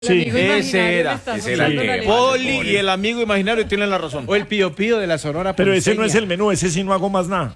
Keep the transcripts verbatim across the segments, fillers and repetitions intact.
Sí, ese era. Ese era el que- Poli y el amigo imaginario tienen la razón. O el pío pío de la Sonora Pero ese no Ponceña. es el menú, ese sí no hago más nada.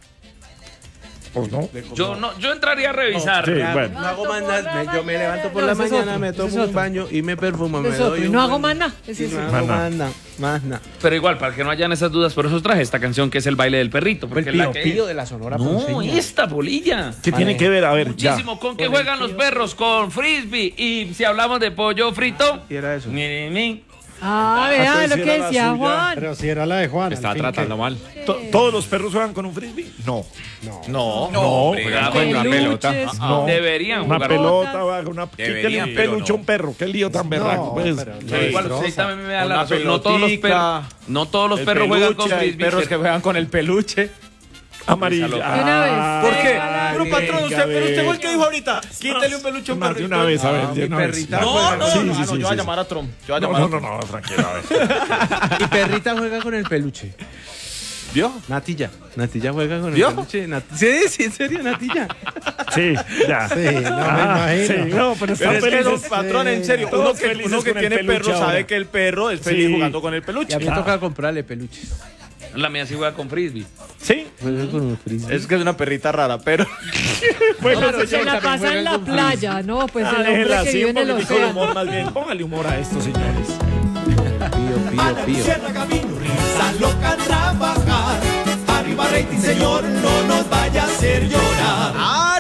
Pues no. Yo no, yo entraría a revisar. Sí, No, bueno. no hago más nada. Me- yo me levanto por No, la ese es mañana, otro, me ese tomo es un otro. baño y me perfumo. Me Es otro, doy y un no hago buen- más nada. Ese Sí, sí. no Más hago nada. más nada. Más nada. Pero igual, para que no hayan esas dudas, por eso traje esta canción que es el baile del perrito. El Porque es la pío que- pío de la Sonora No, Ponceña. esta polilla. ¿Qué tiene que ver? A ver, ya. Muchísimo. ¿Con qué juegan los perros? Con frisbee. Y si hablamos de pollo frito. Y era eso. Ni, ni, ni. Ah, vea entonces lo que era la decía suya. Juan. Pero si era la de Juan. Estaba al fin tratando que- mal. To- ¿Todos los perros juegan con un frisbee? No. No. No, Juegan con una pelota. Peluches. no. Deberían Una jugar. pelota, va, una quítale Deberían, un pero peluche a no. un perro. Qué lío tan berraco, pues. pero no. Pero igual, Destroza. sí, también me da la Una razón. No todos los pelotica, perros, no todos los El perros juegan con peluche, hay frisbee. perros que juegan con el peluche. Amarilla. De una vez. Ah, ¿Por qué? Ay, Pero patrón, usted, venga, pero usted fue el que venga. dijo ahorita. Quítale un peluche a un Más perro. de una vez, a ver, de mi una vez. perrita No, juega- no, Sí, no, sí, no, sí, yo voy a sí, llamar a Trump. Yo voy a No, llamar no, a no, Trump. no, tranquilo, a ver. Y perrita juega con el peluche. ¿Vio? Natilla. Natilla juega con el ¿Vio? peluche. Nat- Sí, sí, en serio, Natilla. Sí, ya. Sí, no me Ah, imagino. sí, no, pero están Pero es que felices. los patrón, en serio, Todos uno que, felices uno que con el tiene peluche perro ahora. sabe que el perro es feliz Sí. jugando con el Y a peluche. mí me toca comprarle peluches. La mía sí juega con frisbee. Sí, Juega con un frisbee. Es que es una perrita rara, pero bueno, Claro, se señor. la también pasa en la juegan con playa, ¿no? Pues el Ah, déjela hombre que así, vive un en el poquitico de océano. humor más bien. Póngale humor a esto, señores. Pío, pío, pío. Sierra Camino, risa loca a trabajar. Arriba rating, señor, no nos vaya a hacer llorar.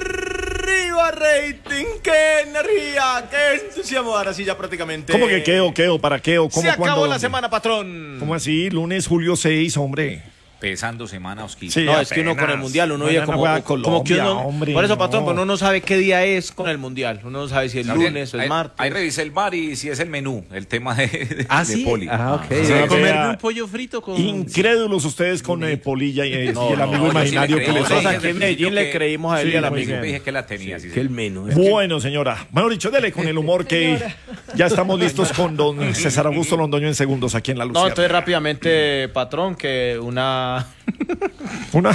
arriba rating, qué energía, qué entusiasmo. Ahora sí ya prácticamente. ¿Cómo que qué o qué o para qué o cómo Se acabó cuándo, la dónde? semana, patrón. ¿Cómo así? Lunes, julio seis, hombre. Pesando semana, Osquito. Sí, No, es que uno apenas. con el mundial, uno Mañana oye como, juega como, como que Colombia, uno. hombre, por eso, no. patrón, pues uno no sabe qué día es con el mundial. Uno no sabe si es Gabriel, lunes o es ahí- martes. Ahí revisé el bar y si es el menú, el tema de, de, Ah, de sí. Poli. Ah, ok. Sí, Voy a comerme vea. un pollo frito con. Incrédulos ustedes con eh, Polilla y, eh, No, y el no, amigo yo sí le imaginario que creo. les Nosotros Desde aquí en el Medellín principio le que- creímos a él Sí, y al muy amigo. bien. Yo dije que la tenía. Sí, Que el menú. Bueno, señora. Mejor dicho, dele con el humor que ya estamos listos con don César Augusto Londoño en segundos aquí en La No, Luciana. entonces rápidamente, patrón, que una. Una...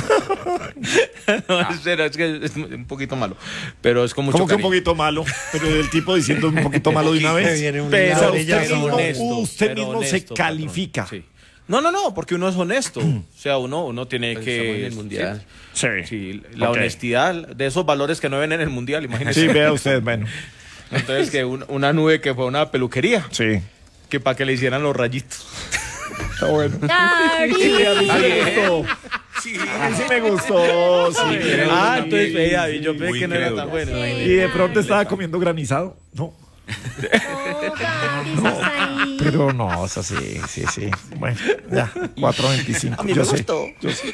no, en serio, es que es un poquito malo. Pero es con mucho Como que un cariño. poquito malo, pero el tipo diciendo un poquito malo de una Se vez. viene un Pero O sea, ladrillazo. usted mismo, honesto, usted pero mismo honesto, se patrón. califica. Sí. No, no, no, porque uno es honesto. O sea, uno, uno tiene Pues que. estamos en el mundial. Sí. Sí, la Ok. honestidad de esos valores que no ven en el mundial, imagínense. Sí, vea usted, bueno. Entonces, que un- una nube que fue una peluquería, Sí. que para que le hicieran los rayitos. Está bueno. Dari. Sí, a mí sí me gustó. Sí. A mí sí me gustó. Sí. Ah, entonces veía, y yo pensé Muy que no era tan incrédulo. bueno. Y de pronto estaba comiendo granizado. No. Pero no, o sea, sí, sí, sí. Bueno, ya, cuatro veinticinco. A mí yo me sé, gustó. yo sé.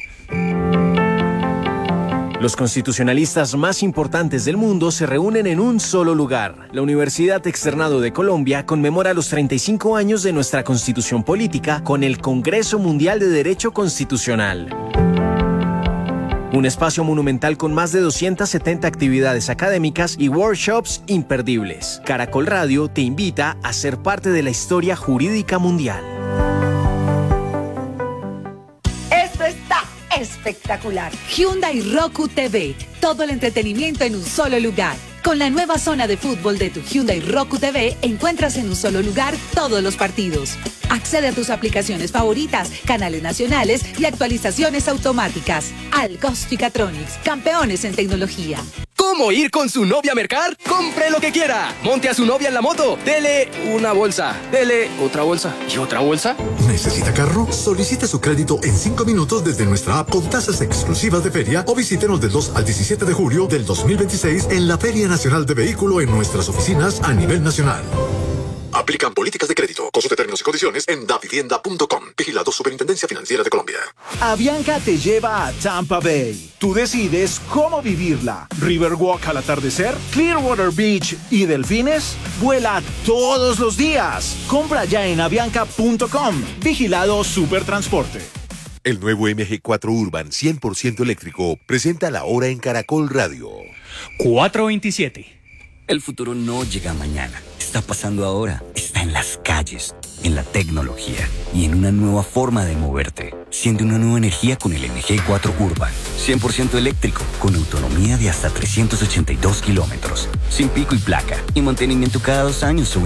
Los constitucionalistas más importantes del mundo se reúnen en un solo lugar. La Universidad Externado de Colombia conmemora los treinta y cinco años de nuestra Constitución Política con el Congreso Mundial de Derecho Constitucional. Un espacio monumental con más de doscientas setenta actividades académicas y workshops imperdibles. Caracol Radio te invita a ser parte de la historia jurídica mundial. Esto está espectacular. Hyundai Roku T V. Todo el entretenimiento en un solo lugar. Con la nueva zona de fútbol de tu Hyundai Roku T V, encuentras en un solo lugar todos los partidos. Accede a tus aplicaciones favoritas, canales nacionales y actualizaciones automáticas. Alcostica-Tronics, campeones en tecnología. ¿Cómo ir con su novia a mercar? Compre lo que quiera. Monte a su novia en la moto. Dele una bolsa. Dele otra bolsa. ¿Y otra bolsa? ¿Necesita carro? Solicite su crédito en cinco minutos desde nuestra app con tasas exclusivas de feria o visítenos del dos al diecisiete de julio del dos mil veintiséis en la Feria Nacional de Vehículo en nuestras oficinas a nivel nacional. Aplican políticas de crédito. Consulte términos y condiciones en davivienda punto com. Vigilado Superintendencia Financiera de Colombia. Avianca te lleva a Tampa Bay. Tú decides cómo vivirla. Riverwalk al atardecer, Clearwater Beach y delfines. Vuela todos los días. Compra ya en avianca punto com. Vigilado Supertransporte. El nuevo M G cuatro Urban cien por ciento eléctrico presenta la hora en Caracol Radio. cuatro veintisiete. El futuro no llega mañana. Está pasando ahora. Está en las calles. en la tecnología y en una nueva forma de moverte. Siente una nueva energía con el N G cuatro Urban. cien por ciento eléctrico, con autonomía de hasta trescientos ochenta y dos kilómetros. Sin pico y placa. Y mantenimiento cada dos años.